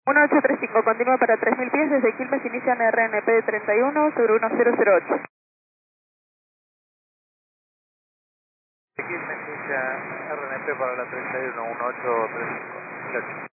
1835, continúa para 3000 pies, desde Quilmes inician RNP de 31 sobre 1008. Quilmes inicia RNP para la 31, 1835.